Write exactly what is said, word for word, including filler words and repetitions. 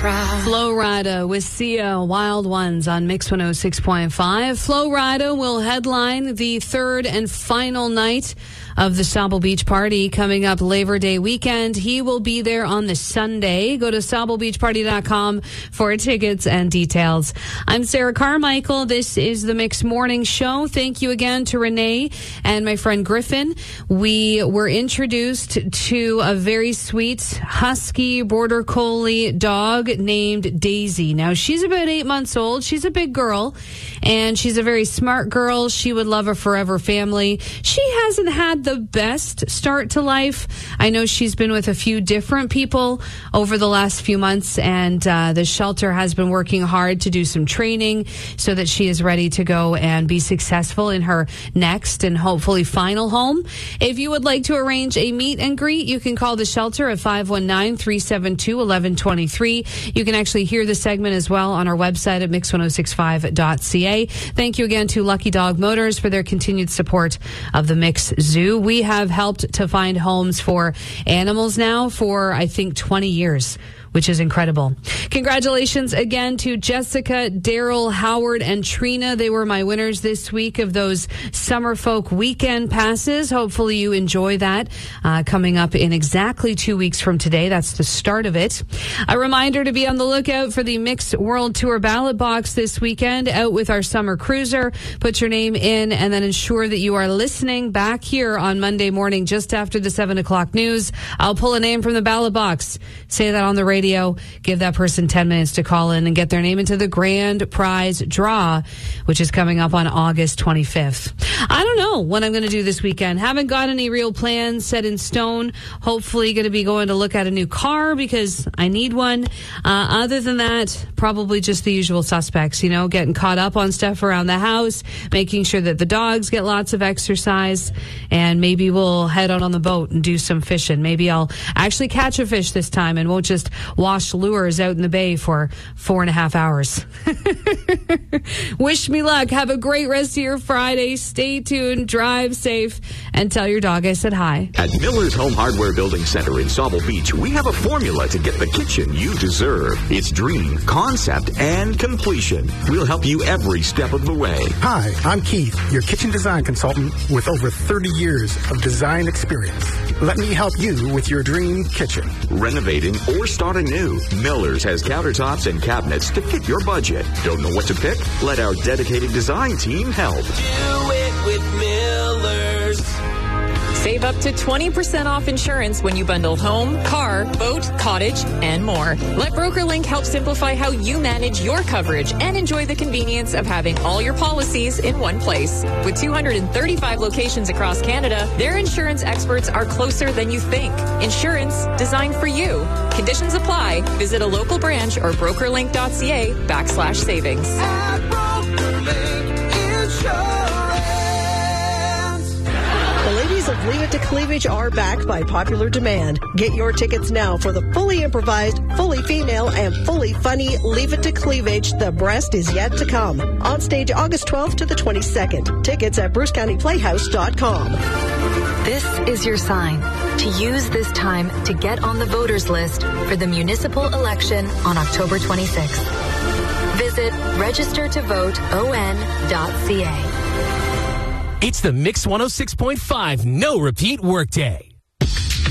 Flo Rida with Sia, Wild Ones on Mix one oh six point five. Flo Rida will headline the third and final night of the Sauble Beach Party coming up Labor Day weekend. He will be there on the Sunday. Go to sauble beach party dot com for tickets and details. I'm Sarah Carmichael. This is the Mix Morning Show. Thank you again to Renee and my friend Griffin. We were introduced to a very sweet husky border collie dog named Daisy. Now, she's about eight months old. She's a big girl, and she's a very smart girl. She would love a forever family. She hasn't had the best start to life. I know she's been with a few different people over the last few months, and uh, the shelter has been working hard to do some training so that she is ready to go and be successful in her next and hopefully final home. If you would like to arrange a meet and greet, you can call the shelter at five one nine, three seven two, one one two three. You can actually hear the segment as well on our website at mix one oh six five dot c a. Thank you again to Lucky Dog Motors for their continued support of the Mix Zoo. We have helped to find homes for animals now for, I think, twenty years, which is incredible. Congratulations again to Jessica, Daryl, Howard, and Trina. They were my winners this week of those Summer Folk weekend passes. Hopefully you enjoy that uh, coming up in exactly two weeks from today. That's the start of it. A reminder to be on the lookout for the Mix World Tour ballot box this weekend out with our summer cruiser. Put your name in and then ensure that you are listening back here on Monday morning just after the seven o'clock news. I'll pull a name from the ballot box. Say that on the radio. Give that person ten minutes to call in and get their name into the grand prize draw, which is coming up on August twenty-fifth. I don't know what I'm going to do this weekend. Haven't got any real plans set in stone. Hopefully going to be going to look at a new car because I need one. Uh, other than that, probably just the usual suspects, you know, getting caught up on stuff around the house, making sure that the dogs get lots of exercise, and maybe we'll head out on the boat and do some fishing. Maybe I'll actually catch a fish this time and won't just wash lures out in the bay for four and a half hours. Wish me luck. Have a great rest of your Friday. Stay tuned, drive safe, and tell your dog I said hi. At Miller's Home Hardware Building Center in Sauble Beach, we have a formula to get the kitchen you deserve. It's dream, concept, and completion. We'll help you every step of the way. Hi, I'm Keith, your kitchen design consultant with over thirty years of design experience. Let me help you with your dream kitchen. Renovating or starting new, Miller's has countertops and cabinets to fit your budget. Don't know what to pick? Let our dedicated design team help. Do it with Miller's. Save up to twenty percent off insurance when you bundle home, car, boat, cottage, and more. Let BrokerLink help simplify how you manage your coverage and enjoy the convenience of having all your policies in one place. With two hundred thirty-five locations across Canada, their insurance experts are closer than you think. Insurance designed for you. Conditions apply. Visit a local branch or brokerlink.ca backslash savings. At BrokerLink Insurance. The ladies of Leave It to Cleavage are back by popular demand. Get your tickets now for the fully improvised, fully female, and fully funny Leave It to Cleavage, The Breast Is Yet to Come. On stage August twelfth to the twenty-second. Tickets at bruce county playhouse dot com. This is your sign to use this time to get on the voters list for the municipal election on October twenty-sixth. Visit register to vote o n dot c a. It's the Mix one oh six point five No Repeat Workday.